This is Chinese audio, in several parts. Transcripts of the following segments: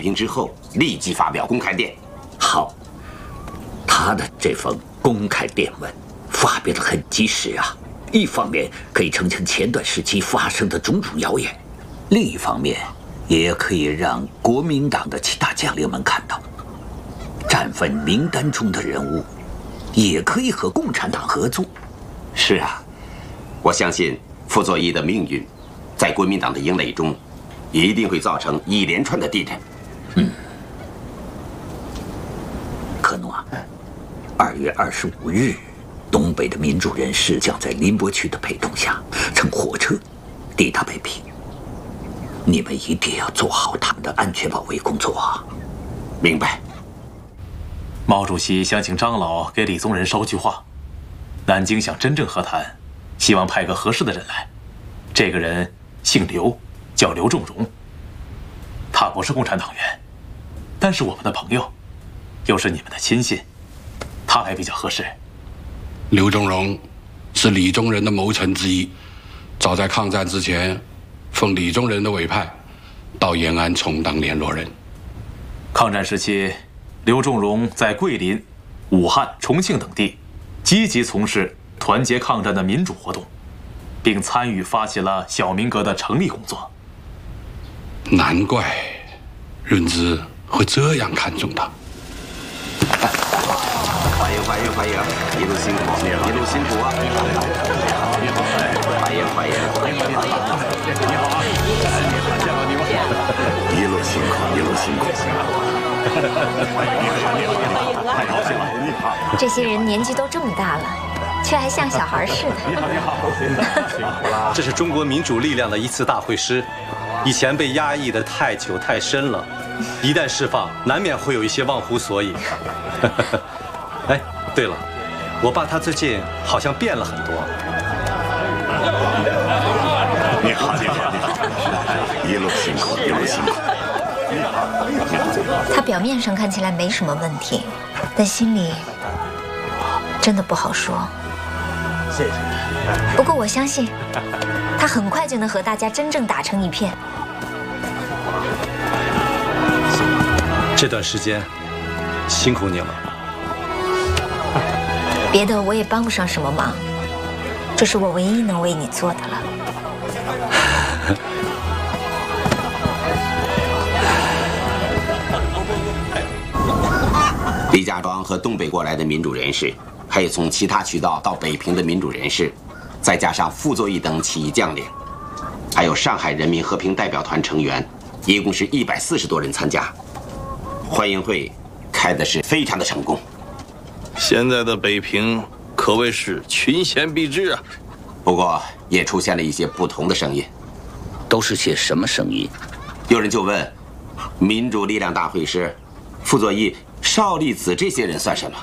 平之后，立即发表公开电。 好，他的这封公开电文发表的很及时啊。一方面可以澄清前段时期发生的种种谣言，另一方面也可以让国民党的其他将领们看到，战俘名单中的人物也可以和共产党合作。 是啊，我相信傅作义的命运，在国民党的营垒中，一定会造成一连串的地震。 可诺啊，2月25日。东北的民主人士将在林伯渠的陪同下乘火车抵达北平。你们一定要做好他们的安全保卫工作啊！ 明白。 毛主席想请张老给李宗仁捎句话：南京想真正和谈，希望派个合适的人来。这个人姓刘，叫刘仲荣。他不是共产党员，但是我们的朋友，又是你们的亲信，他来比较合适。 刘仲荣是李宗仁的谋臣之一，早在抗战之前，奉李宗仁的委派，到延安充当联络人。 抗战时期，刘仲荣在桂林、武汉、重庆等地，积极从事团结抗战的民主活动，并参与发起了小民革的成立工作。 难怪润之会这样看重他。 欢迎，一路辛苦，一路辛苦啊！欢迎， 一路辛苦，一路辛苦。 太高兴了！你好， 这些人年纪都这么大了，却还像小孩似的。 你好， 这是中国民主力量的一次大会师，以前被压抑得太久太深了，一旦释放，难免会有一些忘乎所以。哎，对了，我爸他最近好像变了很多。 你好，一路辛苦，一路辛苦。 他表面上看起来没什么问题，但心里真的不好说。 谢谢。 不过我相信，他很快就能和大家真正打成一片。 这段时间辛苦你了。 别的我也帮不上什么忙，这是我唯一能为你做的了。 李家庄和东北过来的民主人士，还有从其他渠道到北平的民主人士，再加上傅作义等起义将领，还有上海人民和平代表团成员，一共是140多人参加。欢迎会开的是非常的成功。 现在的北平可谓是群贤毕至啊， 不过也出现了一些不同的声音。 都是些什么声音？ 有人就问，民主力量大会师傅作义、邵力子这些人算什么？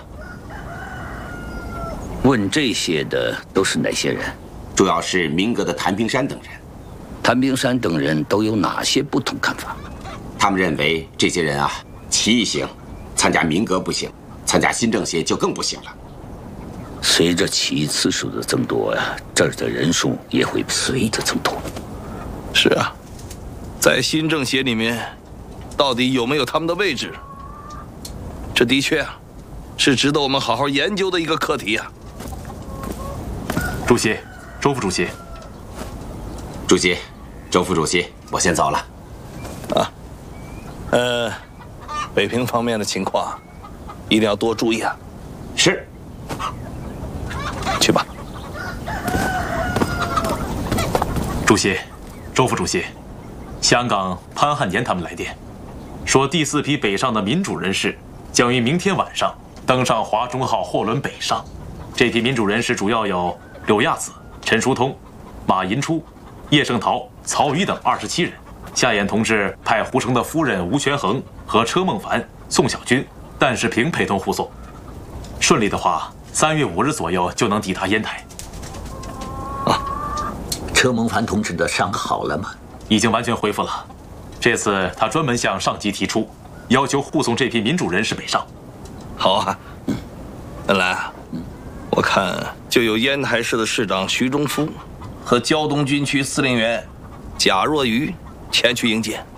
问这些的都是哪些人？ 主要是民革的谭平山等人。 谭平山等人都有哪些不同看法？ 他们认为这些人啊，起义行，参加民革不行，参加新政协就更不行了。 随着起义次数的增多呀，这儿的人数也会随着增多。 是啊，在新政协里面，到底有没有他们的位置？这的确啊，是值得我们好好研究的一个课题啊。 主席，周副主席。 主席，周副主席，我先走了。 北平方面的情况，一定要多注意啊。 是。 去吧。 主席，周副主席，香港潘汉年他们来电，说第4批北上的民主人士将于明天晚上登上华中号货轮北上。这批民主人士主要有柳亚子、陈叔通、马寅初、叶圣陶、曹禺等27人。夏衍同志派胡成的夫人吴权衡和车孟凡、宋小军、段世平陪同护送。顺利的话，3月5日左右就能抵达烟台。 车孟凡同志的伤好了吗？ 已经完全恢复了。这次他专门向上级提出，要求护送这批民主人士北上。 好啊，本来啊，我看就有烟台市的市长徐忠夫和胶东军区司令员贾若愚前去迎接。